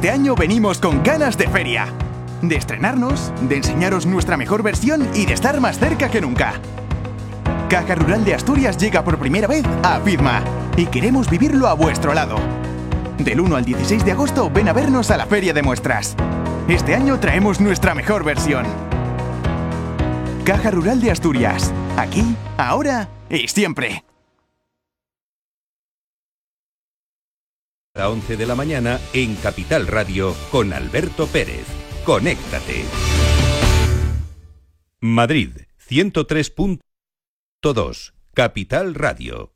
Este año venimos con ganas de feria. De estrenarnos, de enseñaros nuestra mejor versión y de estar más cerca que nunca. Caja Rural de Asturias llega por primera vez a FIDMA y queremos vivirlo a vuestro lado. Del 1 al 16 de agosto ven a vernos a la Feria de Muestras. Este año traemos nuestra mejor versión. Caja Rural de Asturias. Aquí, ahora y siempre. A 11 de la mañana en Capital Radio con Alberto Pérez. Conéctate. Madrid, 103.2. Capital Radio.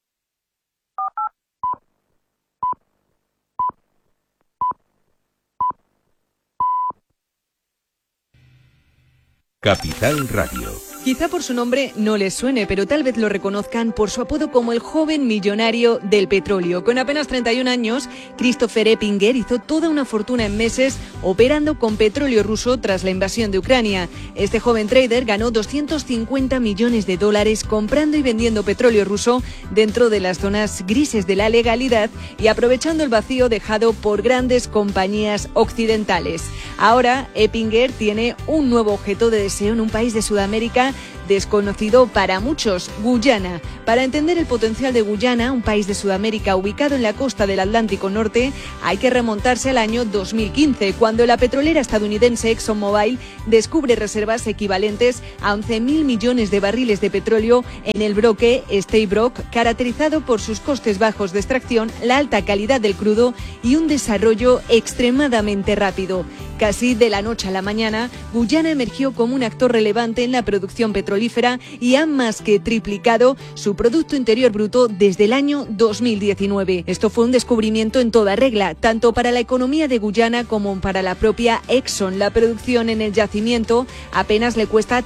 Capital Radio. Quizá por su nombre no les suene, pero tal vez lo reconozcan por su apodo como el joven millonario del petróleo. Con apenas 31 años, Christopher Eppinger hizo toda una fortuna en meses operando con petróleo ruso tras la invasión de Ucrania. Este joven trader ganó $250 millones comprando y vendiendo petróleo ruso dentro de las zonas grises de la legalidad y aprovechando el vacío dejado por grandes compañías occidentales. Ahora, Eppinger tiene un nuevo objeto de deseo en un país de Sudamérica desconocido para muchos, Guyana. Para entender el potencial de Guyana, un país de Sudamérica ubicado en la costa del Atlántico Norte, hay que remontarse al año 2015, cuando la petrolera estadounidense ExxonMobil descubre reservas equivalentes a 11.000 millones de barriles de petróleo en el bloque Stabroek, caracterizado por sus costes bajos de extracción, la alta calidad del crudo y un desarrollo extremadamente rápido. Casi de la noche a la mañana, Guyana emergió como un actor relevante en la producción petrolífera y ha más que triplicado su Producto Interior Bruto desde el año 2019. Esto fue un descubrimiento en toda regla, tanto para la economía de Guyana como para la propia Exxon. La producción en el yacimiento apenas le cuesta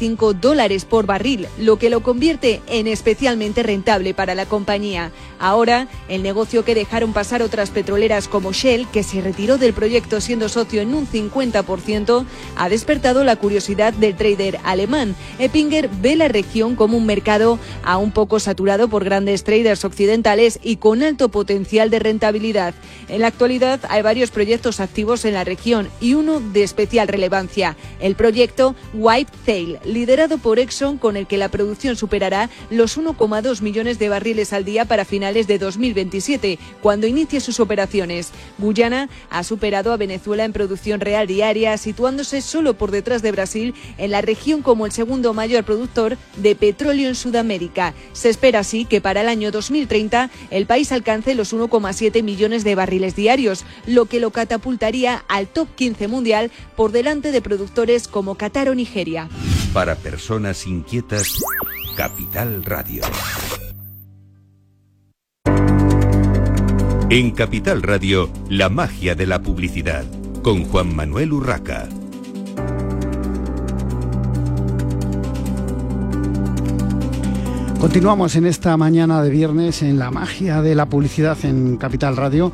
$35 por barril, lo que lo convierte en especialmente rentable para la compañía. Ahora, el negocio que dejaron pasar otras petroleras como Shell, que se retiró del proyecto siendo socio en un 50%, ha despertado la curiosidad del trader alemán. Eppinger ve la región como un mercado aún poco saturado por grandes traders occidentales y con alto potencial de rentabilidad. En la actualidad hay varios proyectos activos en la región y uno de especial relevancia, el proyecto Whitetail, liderado por Exxon, con el que la producción superará los 1,2 millones de barriles al día para finales de 2027, cuando inicie sus operaciones. Guyana ha superado a Venezuela en producción real diaria, situándose solo por detrás de Brasil en la región como el segundo mayor productor de petróleo en Sudamérica. Se espera así que para el año 2030 el país alcance los 1,7 millones de barriles diarios, lo que lo catapultaría al top 15 mundial por delante de productores como Qatar o Nigeria. Para personas inquietas, Capital Radio. En Capital Radio, la magia de la publicidad, con Juan Manuel Urraca. Continuamos en esta mañana de viernes en la magia de la publicidad en Capital Radio.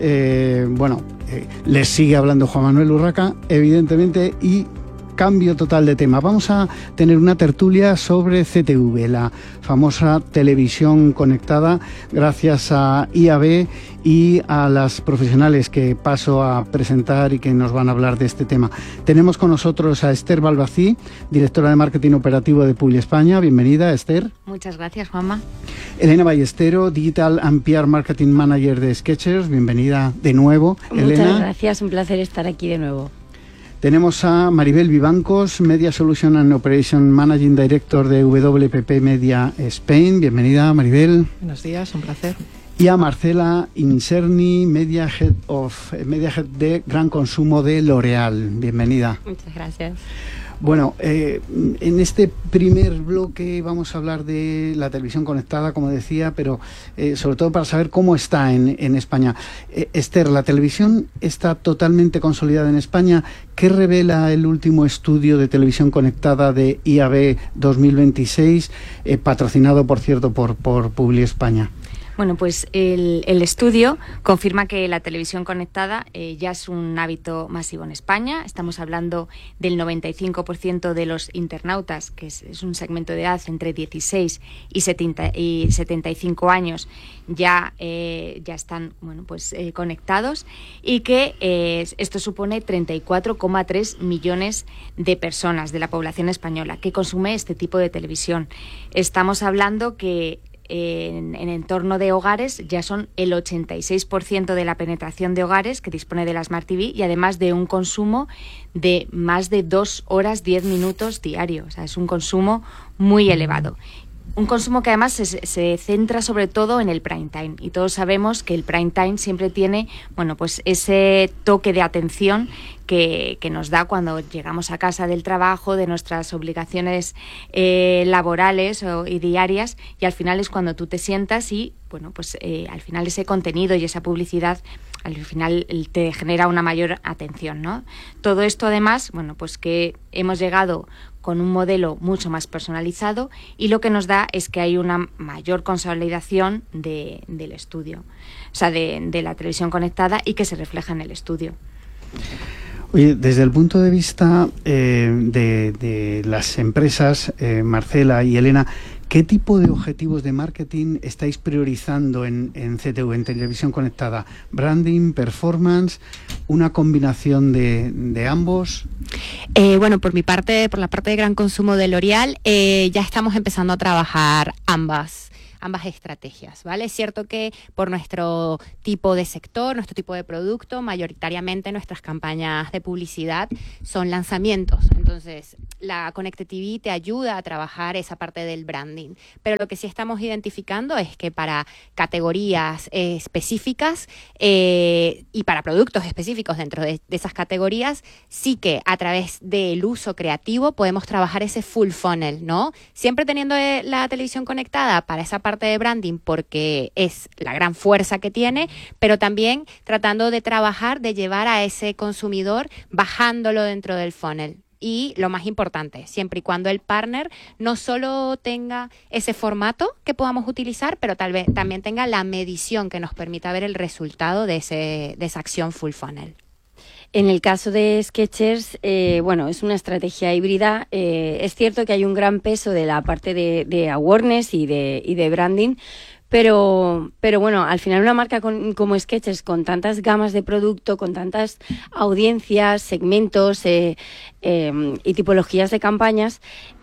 Les sigue hablando Juan Manuel Urraca, evidentemente, y cambio total de tema. Vamos a tener una tertulia sobre CTV, la famosa televisión conectada, gracias a IAB y a las profesionales que paso a presentar y que nos van a hablar de este tema. Tenemos con nosotros a Esther Balbací, directora de Marketing Operativo de Publi España. Bienvenida, Esther. Muchas gracias, Juanma. Elena Ballestero, Digital and PR Marketing Manager de Skechers. Bienvenida de nuevo, Elena. Muchas gracias, un placer estar aquí de nuevo. Tenemos a Maribel Vivancos, Media Solution and Operation Managing Director de WPP Media Spain. Bienvenida, Maribel. Buenos días, un placer. Y a Marcela Inserni, Media Head de Gran Consumo de L'Oréal. Bienvenida. Muchas gracias. Bueno, en este primer bloque vamos a hablar de la televisión conectada, como decía, pero sobre todo para saber cómo está en España. Esther, la televisión está totalmente consolidada en España. ¿Qué revela el último estudio de televisión conectada de IAB 2026, patrocinado, por cierto, por Publi España? Bueno, pues el estudio confirma que la televisión conectada ya es un hábito masivo en España. Estamos hablando del 95% de los internautas, que es un segmento de edad entre 16 y 75 años, ya están conectados, y que esto supone 34,3 millones de personas de la población española que consume este tipo de televisión. Estamos hablando que en entorno de hogares ya son el 86% de la penetración de hogares que dispone de la Smart TV, y además de un consumo de más de 2 horas 10 minutos diarios. O sea, es un consumo muy elevado. Un consumo que además se centra sobre todo en el prime time, y todos sabemos que el prime time siempre tiene, ese toque de atención que nos da cuando llegamos a casa del trabajo, de nuestras obligaciones laborales y diarias, y al final es cuando tú te sientas y, al final ese contenido y esa publicidad al final te genera una mayor atención, ¿no? Todo esto además, que hemos llegado con un modelo mucho más personalizado, y lo que nos da es que hay una mayor consolidación del estudio, o sea, de la televisión conectada, y que se refleja en el estudio. Oye, desde el punto de vista de las empresas, Marcela y Elena, ¿qué tipo de objetivos de marketing estáis priorizando en CTV, en televisión conectada? ¿Branding, performance, una combinación de ambos? Por mi parte, por la parte de gran consumo de L'Oréal, ya estamos empezando a trabajar ambas estrategias, ¿vale? Es cierto que por nuestro tipo de sector, nuestro tipo de producto, mayoritariamente nuestras campañas de publicidad son lanzamientos. Entonces, la Connected TV te ayuda a trabajar esa parte del branding. Pero lo que sí estamos identificando es que para categorías específicas y para productos específicos dentro de esas categorías, sí que a través del uso creativo podemos trabajar ese full funnel, ¿no? Siempre teniendo la televisión conectada para esa parte de branding, porque es la gran fuerza que tiene, pero también tratando de trabajar, de llevar a ese consumidor bajándolo dentro del funnel. Y lo más importante, siempre y cuando el partner no solo tenga ese formato que podamos utilizar, pero tal vez también tenga la medición que nos permita ver el resultado de esa acción full funnel. En el caso de Skechers, es una estrategia híbrida. Es cierto que hay un gran peso de la parte de awareness y de branding, pero al final una marca como Skechers, con tantas gamas de producto, con tantas audiencias, segmentos y tipologías de campañas,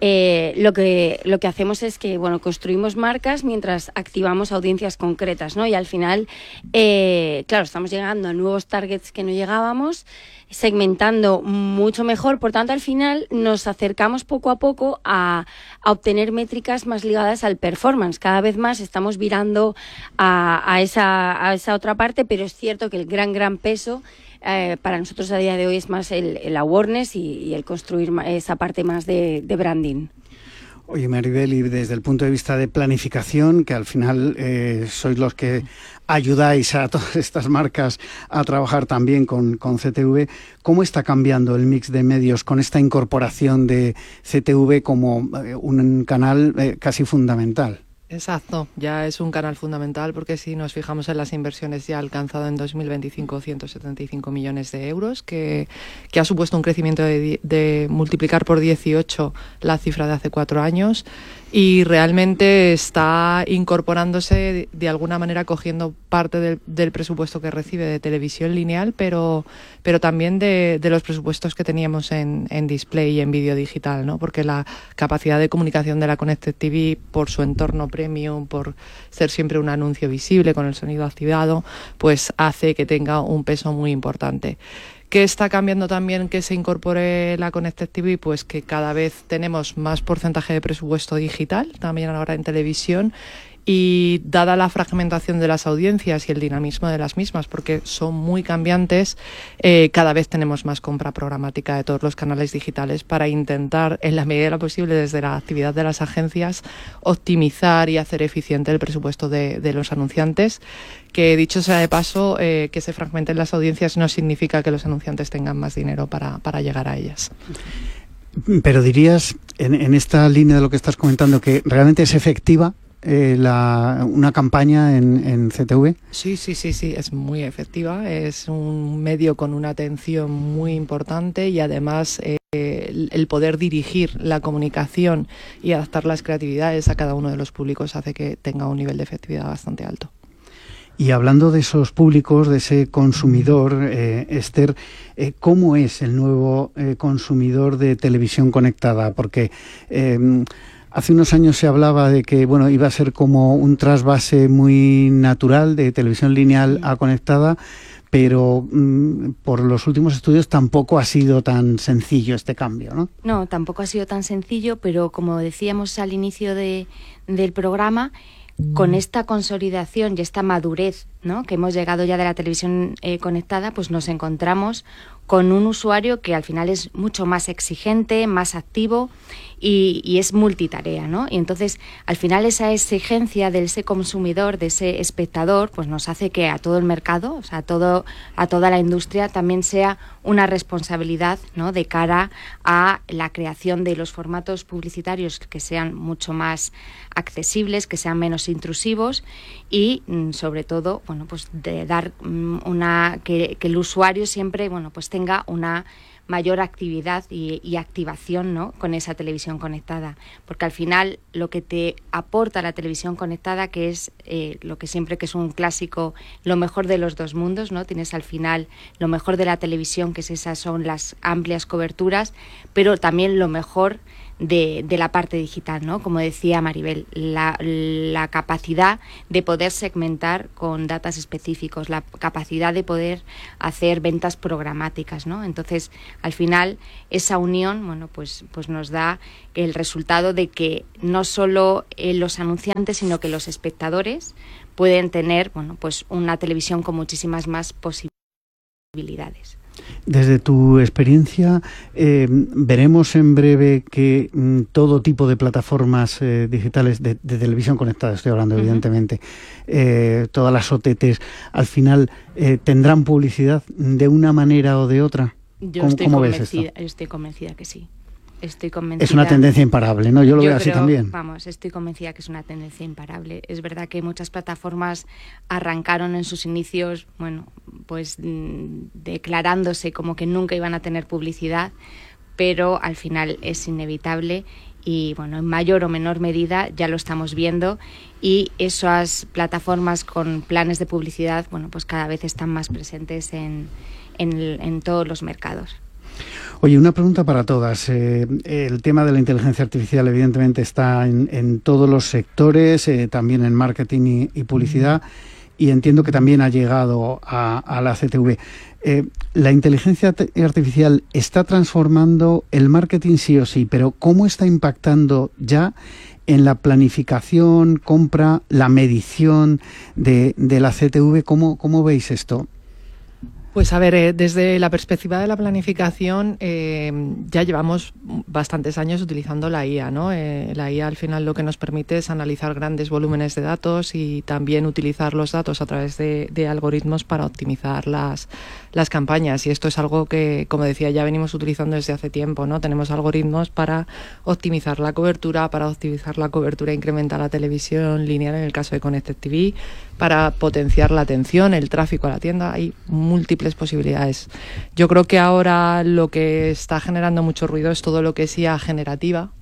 lo que hacemos es que construimos marcas mientras activamos audiencias concretas, ¿no? Y al final, estamos llegando a nuevos targets que no llegábamos, segmentando mucho mejor. Por tanto, al final nos acercamos poco a poco a obtener métricas más ligadas al performance. Cada vez más estamos virando a esa otra parte, pero es cierto que el gran peso para nosotros a día de hoy es más el awareness y el construir esa parte más de branding. Oye, Maribel, y desde el punto de vista de planificación, que al final sois los que ayudáis a todas estas marcas a trabajar también con CTV, ¿cómo está cambiando el mix de medios con esta incorporación de CTV como un canal casi fundamental? Exacto, ya es un canal fundamental, porque si nos fijamos en las inversiones, ya ha alcanzado en 2025 175 millones de euros, que ha supuesto un crecimiento de multiplicar por 18 la cifra de hace 4 años, y realmente está incorporándose de alguna manera, cogiendo parte del presupuesto que recibe de televisión lineal, pero también de los presupuestos que teníamos en display y en vídeo digital, ¿no? Porque la capacidad de comunicación de la Connected TV, por su entorno premium, por ser siempre un anuncio visible con el sonido activado, pues hace que tenga un peso muy importante. ¿Qué está cambiando también que se incorpore la Connected TV? Pues que cada vez tenemos más porcentaje de presupuesto digital, también ahora en televisión, y dada la fragmentación de las audiencias y el dinamismo de las mismas, porque son muy cambiantes, cada vez tenemos más compra programática de todos los canales digitales para intentar, en la medida de lo posible, desde la actividad de las agencias, optimizar y hacer eficiente el presupuesto de los anunciantes, que, dicho sea de paso, que se fragmenten las audiencias no significa que los anunciantes tengan más dinero para llegar a ellas. Pero dirías, en esta línea de lo que estás comentando, que realmente es efectiva una campaña en CTV? Sí, es muy efectiva. Es un medio con una atención muy importante y además el poder dirigir la comunicación y adaptar las creatividades a cada uno de los públicos hace que tenga un nivel de efectividad bastante alto. Y hablando de esos públicos, de ese consumidor, Esther, ¿cómo es el nuevo consumidor de televisión conectada? Porque hace unos años se hablaba de que iba a ser como un trasvase muy natural de televisión lineal a conectada, pero por los últimos estudios tampoco ha sido tan sencillo este cambio, ¿no? No, tampoco ha sido tan sencillo, pero como decíamos al inicio del programa, con esta consolidación y esta madurez, ¿no?, que hemos llegado ya de la televisión conectada, pues nos encontramos con un usuario que al final es mucho más exigente, más activo y es multitarea, ¿no? Y entonces, al final, esa exigencia de ese consumidor, de ese espectador, pues nos hace que a todo el mercado, o sea, a toda la industria, también sea una responsabilidad, ¿no?, de cara a la creación de los formatos publicitarios que sean mucho más accesibles, que sean menos intrusivos y, sobre todo, pues de dar que el usuario siempre, pues tenga una mayor actividad y activación, ¿no?, con esa televisión conectada, porque al final lo que te aporta la televisión conectada, que es lo que siempre que es un clásico, lo mejor de los dos mundos, ¿no? Tienes al final lo mejor de la televisión, que son las amplias coberturas, pero también lo mejor de la parte digital, ¿no? Como decía Maribel, la capacidad de poder segmentar con datos específicos, la capacidad de poder hacer ventas programáticas, ¿no? Entonces, al final, esa unión, pues nos da el resultado de que no solo los anunciantes, sino que los espectadores pueden tener, pues una televisión con muchísimas más posibilidades. Desde tu experiencia, veremos en breve que todo tipo de plataformas digitales de televisión conectada, estoy hablando evidentemente, todas las OTTs, al final tendrán publicidad de una manera o de otra. ¿Cómo ves esto? Yo estoy convencida que sí. Estoy convencida. Es una tendencia imparable, ¿no? Yo lo veo así también. Vamos, estoy convencida que es una tendencia imparable. Es verdad que muchas plataformas arrancaron en sus inicios, pues declarándose como que nunca iban a tener publicidad, pero al final es inevitable y, en mayor o menor medida ya lo estamos viendo y esas plataformas con planes de publicidad, pues cada vez están más presentes en todos los mercados. Oye, una pregunta para todas. El tema de la inteligencia artificial evidentemente está en todos los sectores, también en marketing y publicidad, y entiendo que también ha llegado a la CTV. La inteligencia artificial está transformando el marketing sí o sí, pero ¿cómo está impactando ya en la planificación, compra, la medición de la CTV? ¿Cómo veis esto? Pues a ver, desde la perspectiva de la planificación ya llevamos bastantes años utilizando la IA, ¿no? La IA al final lo que nos permite es analizar grandes volúmenes de datos y también utilizar los datos a través de algoritmos para optimizar las campañas, y esto es algo que, como decía, ya venimos utilizando desde hace tiempo, ¿no? Tenemos algoritmos para optimizar la cobertura, incrementar la televisión lineal en el caso de Connected TV, para potenciar la atención, el tráfico a la tienda. Hay múltiples posibilidades. Yo creo que ahora lo que está generando mucho ruido es todo lo que es IA generativa.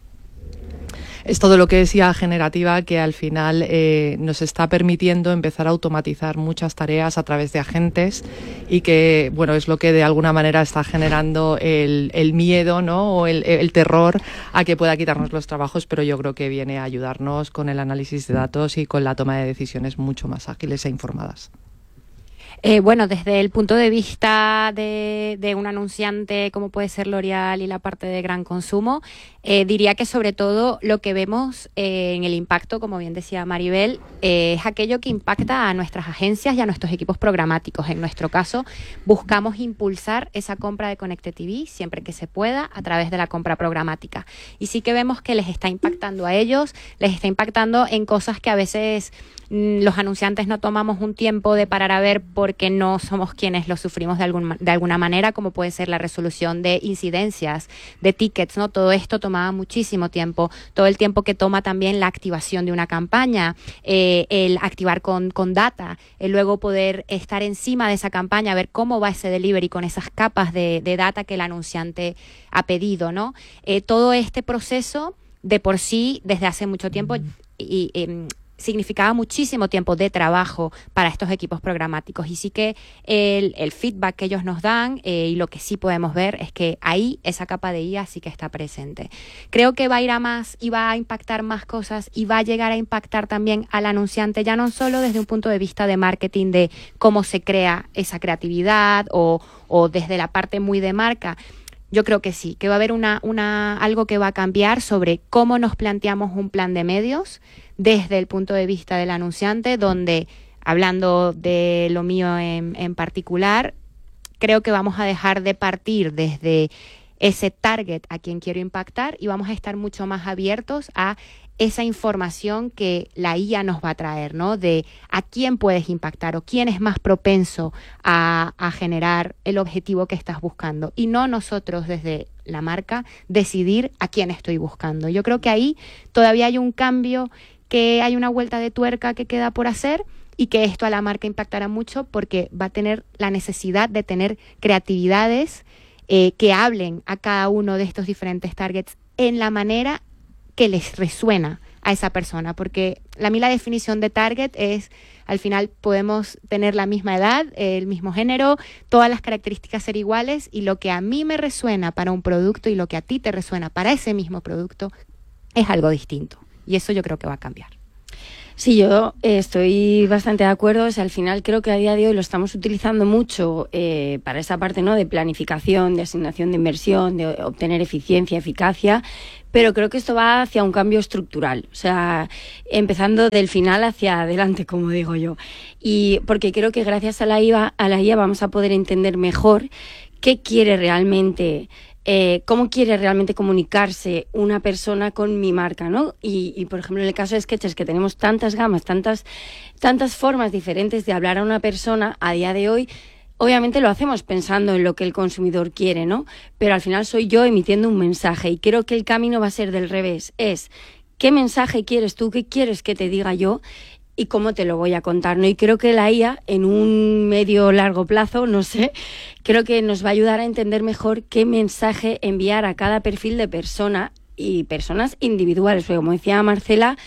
Que al final nos está permitiendo empezar a automatizar muchas tareas a través de agentes y que, es lo que de alguna manera está generando el miedo, ¿no? O el terror a que pueda quitarnos los trabajos, pero yo creo que viene a ayudarnos con el análisis de datos y con la toma de decisiones mucho más ágiles e informadas. Desde el punto de vista de un anunciante como puede ser L'Oréal y la parte de gran consumo, diría que sobre todo lo que vemos en el impacto, como bien decía Maribel, es aquello que impacta a nuestras agencias y a nuestros equipos programáticos. En nuestro caso, buscamos impulsar esa compra de Connected TV siempre que se pueda a través de la compra programática. Y sí que vemos que les está impactando a ellos, les está impactando en cosas que a veces los anunciantes no tomamos un tiempo de parar a ver por porque no somos quienes lo sufrimos de alguna manera, como puede ser la resolución de incidencias, de tickets, ¿no? Todo esto tomaba muchísimo tiempo, todo el tiempo que toma también la activación de una campaña, el activar con data, el luego poder estar encima de esa campaña, ver cómo va ese delivery con esas capas de data que el anunciante ha pedido, ¿no? Todo este proceso de por sí, desde hace mucho tiempo, significaba muchísimo tiempo de trabajo para estos equipos programáticos, y sí que el feedback que ellos nos dan y lo que sí podemos ver es que ahí esa capa de IA sí que está presente. Creo que va a ir a más y va a impactar más cosas y va a llegar a impactar también al anunciante, ya no solo desde un punto de vista de marketing, de cómo se crea esa creatividad o desde la parte muy de marca. Yo creo que sí, que va a haber algo que va a cambiar sobre cómo nos planteamos un plan de medios desde el punto de vista del anunciante, donde, hablando de lo mío en particular, creo que vamos a dejar de partir desde ese target a quien quiero impactar y vamos a estar mucho más abiertos a esa información que la IA nos va a traer, ¿no? De a quién puedes impactar o quién es más propenso a generar el objetivo que estás buscando. Y no nosotros desde la marca decidir a quién estoy buscando. Yo creo que ahí todavía hay un cambio, que hay una vuelta de tuerca que queda por hacer, y que esto a la marca impactará mucho porque va a tener la necesidad de tener creatividades que hablen a cada uno de estos diferentes targets en la manera que les resuena a esa persona, porque a mí la definición de target es, al final podemos tener la misma edad, el mismo género, todas las características ser iguales, y lo que a mí me resuena para un producto y lo que a ti te resuena para ese mismo producto es algo distinto, y eso yo creo que va a cambiar. Sí, yo estoy bastante de acuerdo. O sea, al final creo que a día de hoy lo estamos utilizando mucho para esa parte, ¿no?, de planificación, de asignación de inversión, de obtener eficiencia, eficacia, pero creo que esto va hacia un cambio estructural, o sea, empezando del final hacia adelante, como digo yo. Y porque creo que gracias a la IA vamos a poder entender mejor qué quiere realmente, cómo quiere realmente comunicarse una persona con mi marca, ¿no? Y por ejemplo, en el caso de Skechers, que tenemos tantas gamas, tantas formas diferentes de hablar a una persona a día de hoy, obviamente lo hacemos pensando en lo que el consumidor quiere, ¿no? Pero al final soy yo emitiendo un mensaje, y creo que el camino va a ser del revés. Es, ¿qué mensaje quieres tú? ¿Qué quieres que te diga yo? ¿Y cómo te lo voy a contar, ¿no? Y creo que la IA, en un medio largo plazo, no sé, creo que nos va a ayudar a entender mejor qué mensaje enviar a cada perfil de persona, y personas individuales. Porque, como decía Marcela,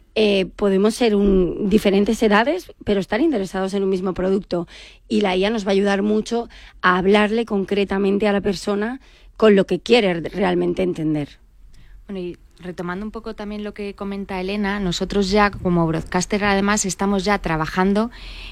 podemos ser diferentes edades, pero estar interesados en un mismo producto. Y la IA nos va a ayudar mucho a hablarle concretamente a la persona con lo que quiere realmente entender. Bueno, y retomando un poco también lo que comenta Elena, nosotros ya como broadcaster además estamos ya trabajando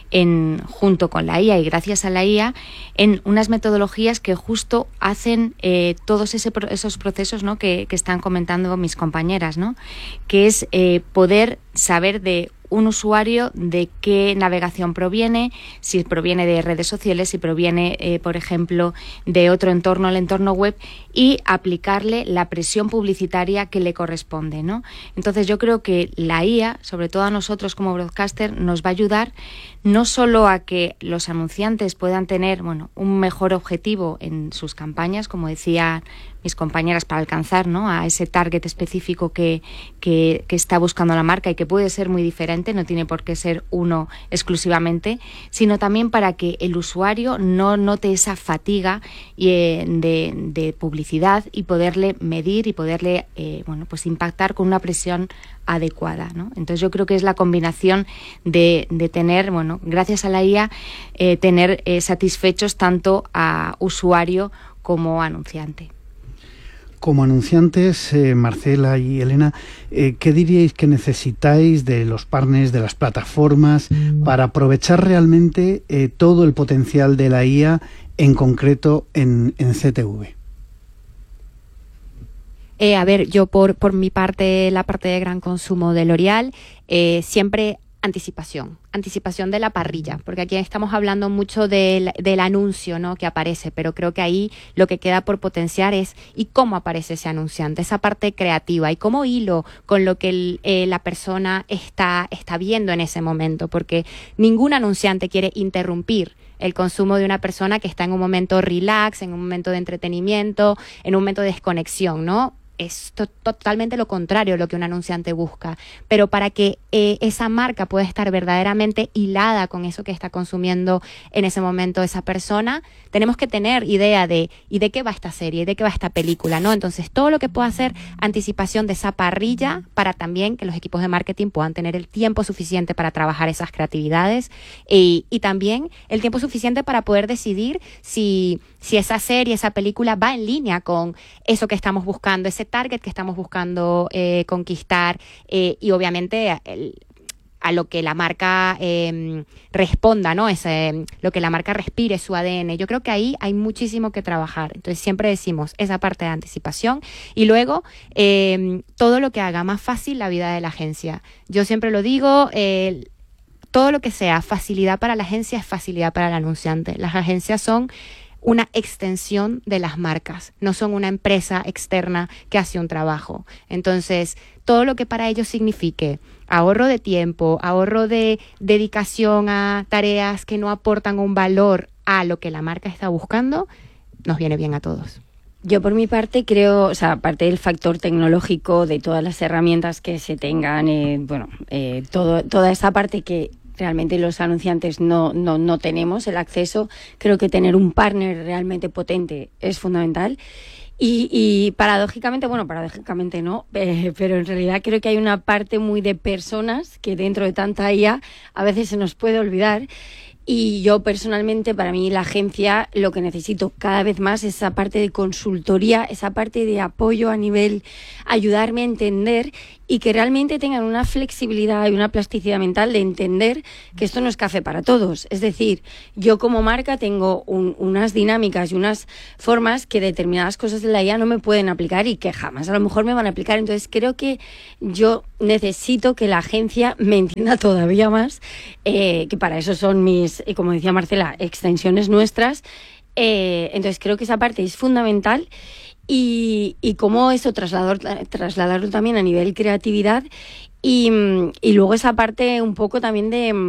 junto con la IA y gracias a la IA en unas metodologías que justo hacen todos esos procesos, ¿no?, que están comentando mis compañeras, ¿no?, que es poder saber de un usuario de qué navegación proviene, si proviene de redes sociales, si proviene, por ejemplo, de otro entorno, el entorno web, y aplicarle la presión publicitaria que le corresponde, ¿no? Entonces yo creo que la IA, sobre todo a nosotros como broadcaster, nos va a ayudar no solo a que los anunciantes puedan tener, bueno, un mejor objetivo en sus campañas, como decía mis compañeras, para alcanzar, ¿no?, a ese target específico que está buscando la marca y que puede ser muy diferente, no tiene por qué ser uno exclusivamente, sino también para que el usuario no note esa fatiga de publicidad y poderle medir y poderle pues impactar con una presión adecuada, ¿no? Entonces yo creo que es la combinación de tener, bueno, gracias a la IA, tener satisfechos tanto a usuario como anunciante. Como anunciantes, Marcela y Elena, ¿qué diríais que necesitáis de los partners, de las plataformas, para aprovechar realmente todo el potencial de la IA, en concreto en CTV? A ver, yo por mi parte, la parte de gran consumo de L'Oréal, siempre anticipación de la parrilla, porque aquí estamos hablando mucho del anuncio, ¿no?, que aparece, pero creo que ahí lo que queda por potenciar es y cómo aparece ese anunciante, esa parte creativa y cómo hilo con lo que la persona está viendo en ese momento, porque ningún anunciante quiere interrumpir el consumo de una persona que está en un momento relax, en un momento de entretenimiento, en un momento de desconexión, ¿no? Es totalmente lo contrario a lo que un anunciante busca. Pero para que esa marca pueda estar verdaderamente hilada con eso que está consumiendo en ese momento esa persona, tenemos que tener idea de qué va esta serie, de qué va esta película, ¿no? Entonces, todo lo que pueda hacer anticipación de esa parrilla para también que los equipos de marketing puedan tener el tiempo suficiente para trabajar esas creatividades y también el tiempo suficiente para poder decidir si esa serie, esa película va en línea con eso que estamos buscando, ese target que estamos buscando conquistar y obviamente a lo que la marca responda, ¿no? Lo que la marca respire, su ADN. Yo creo que ahí hay muchísimo que trabajar. Entonces siempre decimos esa parte de anticipación y luego todo lo que haga más fácil la vida de la agencia. Yo siempre lo digo, todo lo que sea facilidad para la agencia es facilidad para el anunciante. Las agencias son una extensión de las marcas, no son una empresa externa que hace un trabajo. Entonces, todo lo que para ellos signifique ahorro de tiempo, ahorro de dedicación a tareas que no aportan un valor a lo que la marca está buscando, nos viene bien a todos. Yo por mi parte creo, o sea, aparte del factor tecnológico, de todas las herramientas que se tengan, toda esa parte que realmente los anunciantes no tenemos el acceso, creo que tener un partner realmente potente es fundamental. Y paradójicamente no, pero en realidad creo que hay una parte muy de personas que dentro de tanta IA a veces se nos puede olvidar. Y yo personalmente, para mí la agencia, lo que necesito cada vez más es esa parte de consultoría, esa parte de apoyo a nivel, ayudarme a entender y que realmente tengan una flexibilidad y una plasticidad mental de entender que esto no es café para todos. Es decir, yo como marca tengo unas dinámicas y unas formas que determinadas cosas de la IA no me pueden aplicar y que jamás a lo mejor me van a aplicar. Entonces creo que yo necesito que la agencia me entienda todavía más, que para eso son mis, como decía Marcela, extensiones nuestras. Entonces creo que esa parte es fundamental y cómo eso trasladarlo también a nivel creatividad y luego esa parte un poco también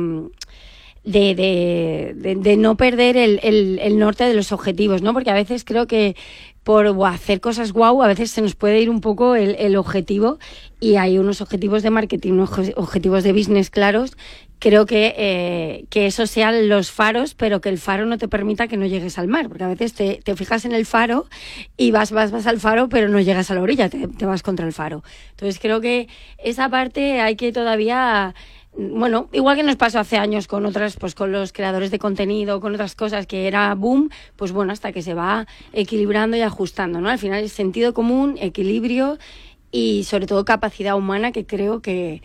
de no perder el norte de los objetivos, ¿no? Porque a veces creo que por hacer cosas guau, a veces se nos puede ir un poco el objetivo y hay unos objetivos de marketing, unos objetivos de business claros. Creo que esos sean los faros, pero que el faro no te permita que no llegues al mar, porque a veces te fijas en el faro y vas al faro, pero no llegas a la orilla, te vas contra el faro. Entonces creo que esa parte hay que todavía... Bueno, igual que nos pasó hace años con otras, pues con los creadores de contenido, con otras cosas que era boom, pues bueno, hasta que se va equilibrando y ajustando, ¿no? Al final es sentido común, equilibrio y sobre todo capacidad humana, que creo que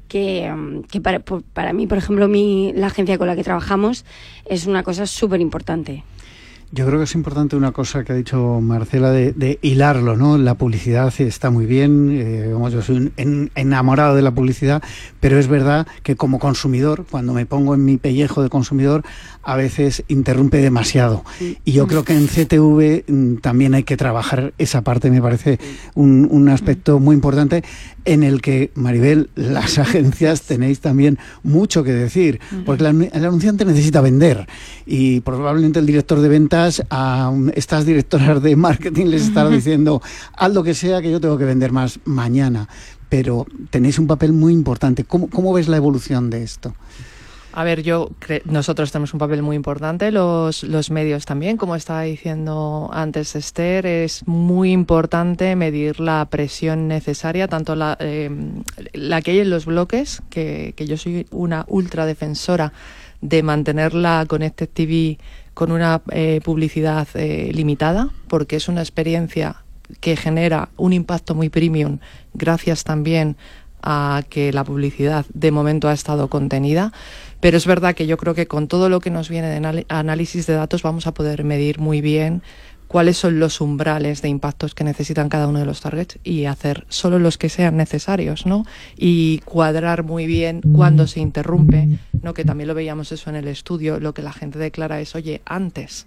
para mí, por ejemplo, la agencia con la que trabajamos es una cosa súper importante. Yo creo que es importante una cosa que ha dicho Marcela de hilarlo, ¿no? La publicidad está muy bien, yo soy un enamorado de la publicidad, pero es verdad que como consumidor, cuando me pongo en mi pellejo de consumidor, a veces interrumpe demasiado. Y yo creo que en CTV también hay que trabajar esa parte, me parece un aspecto muy importante en el que, Maribel, las agencias tenéis también mucho que decir, porque el anunciante necesita vender y probablemente el director de ventas a estas directoras de marketing les estará diciendo haz lo que sea que yo tengo que vender más mañana, pero tenéis un papel muy importante. ¿Cómo ves la evolución de esto? A ver, nosotros tenemos un papel muy importante, los medios también, como estaba diciendo antes Esther, es muy importante medir la presión necesaria, tanto la que hay en los bloques, que yo soy una ultra defensora de mantener la Connected TV con una publicidad limitada, porque es una experiencia que genera un impacto muy premium, gracias también a que la publicidad de momento ha estado contenida. Pero es verdad que yo creo que con todo lo que nos viene de análisis de datos vamos a poder medir muy bien cuáles son los umbrales de impactos que necesitan cada uno de los targets y hacer solo los que sean necesarios, ¿no? Y cuadrar muy bien cuándo se interrumpe, ¿no? Que también lo veíamos eso en el estudio, lo que la gente declara es, oye, antes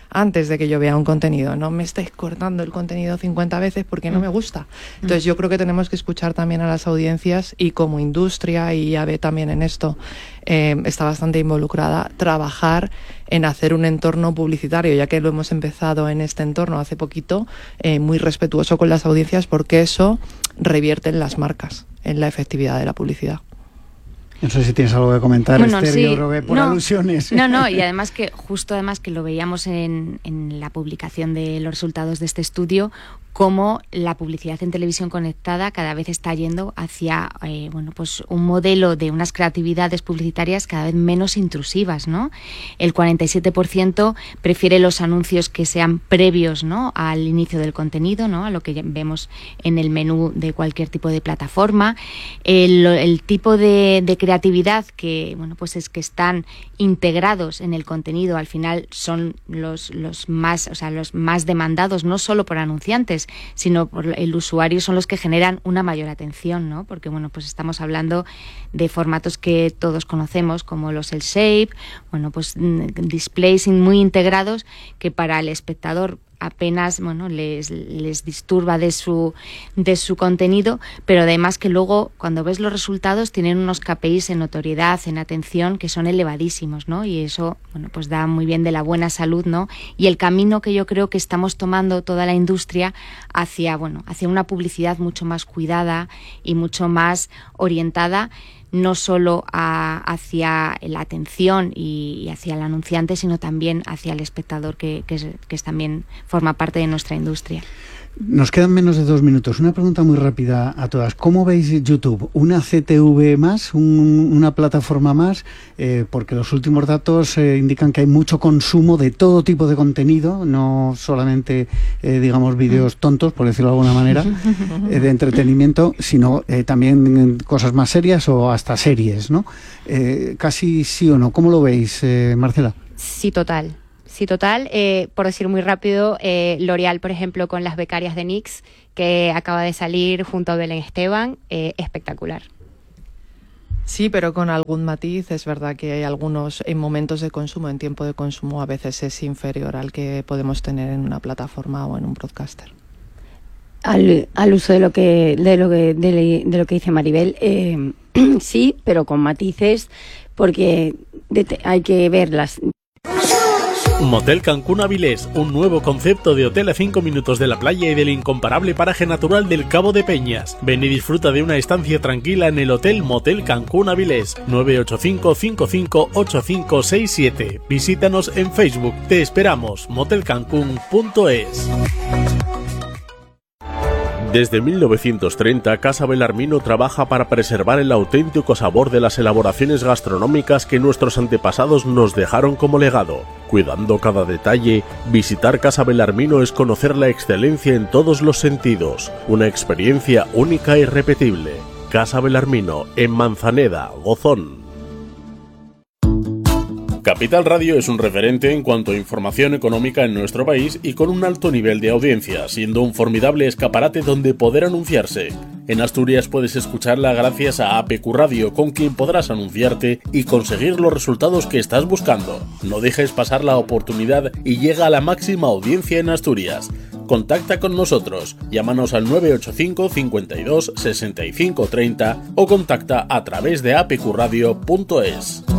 antes de que yo vea un contenido. No me estáis cortando el contenido 50 veces porque no me gusta. Entonces yo creo que tenemos que escuchar también a las audiencias, y como industria, y AVE también en esto está bastante involucrada, trabajar en hacer un entorno publicitario, ya que lo hemos empezado en este entorno hace poquito, muy respetuoso con las audiencias, porque eso revierte en las marcas, en la efectividad de la publicidad. No sé si tienes algo que comentar, Bueno, Esther, sí. yo creo que por alusiones. No, y además que lo veíamos en la publicación de los resultados de este estudio, cómo la publicidad en televisión conectada cada vez está yendo hacia pues un modelo de unas creatividades publicitarias cada vez menos intrusivas, ¿no? El 47% prefiere los anuncios que sean previos, ¿no?, al inicio del contenido, ¿no?, a lo que vemos en el menú de cualquier tipo de plataforma. El tipo de creatividad que pues es que están integrados en el contenido, al final son los más demandados, no solo por anunciantes, sino por el usuario, son los que generan una mayor atención, ¿no? Porque pues estamos hablando de formatos que todos conocemos, como los el shape, pues displays muy integrados, que para el espectador apenas les disturba de su contenido, pero además que luego cuando ves los resultados tienen unos KPIs en notoriedad, en atención, que son elevadísimos, ¿no? Y eso pues da muy bien de la buena salud, ¿no? Y el camino que yo creo que estamos tomando toda la industria hacia una publicidad mucho más cuidada y mucho más orientada, no solo hacia la atención y hacia el anunciante, sino también hacia el espectador, que también forma parte de nuestra industria. Nos quedan menos de 2 minutos. Una pregunta muy rápida a todas. ¿Cómo veis YouTube? ¿Una CTV más? ¿Una plataforma más? Porque los últimos datos indican que hay mucho consumo de todo tipo de contenido, no solamente, vídeos tontos, por decirlo de alguna manera, de entretenimiento, sino también cosas más serias o hasta series, ¿no? Casi sí o no. ¿Cómo lo veis, Marcela? Sí, total. Sí, total. Por decir muy rápido, L'Oréal, por ejemplo, con las becarias de NYX, que acaba de salir junto a Belén Esteban, espectacular. Sí, pero con algún matiz. Es verdad que hay algunos, en momentos de consumo, en tiempo de consumo, a veces es inferior al que podemos tener en una plataforma o en un broadcaster. Al uso de lo que dice Maribel, sí, pero con matices, porque hay que ver las... Motel Cancún Avilés, un nuevo concepto de hotel a 5 minutos de la playa y del incomparable paraje natural del Cabo de Peñas. Ven y disfruta de una estancia tranquila en el Hotel Motel Cancún Avilés, 985-558567. Visítanos en Facebook. Te esperamos. motelcancún.es. Desde 1930, Casa Belarmino trabaja para preservar el auténtico sabor de las elaboraciones gastronómicas que nuestros antepasados nos dejaron como legado. Cuidando cada detalle, visitar Casa Belarmino es conocer la excelencia en todos los sentidos. Una experiencia única e irrepetible. Casa Belarmino, en Manzaneda, Gozón. Capital Radio es un referente en cuanto a información económica en nuestro país y con un alto nivel de audiencia, siendo un formidable escaparate donde poder anunciarse. En Asturias puedes escucharla gracias a APQ Radio, con quien podrás anunciarte y conseguir los resultados que estás buscando. No dejes pasar la oportunidad y llega a la máxima audiencia en Asturias. Contacta con nosotros, llámanos al 985 52 65 30 o contacta a través de apqradio.es.